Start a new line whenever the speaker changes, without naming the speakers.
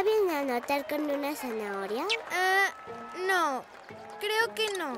bien anotar con una zanahoria?
No, creo que no.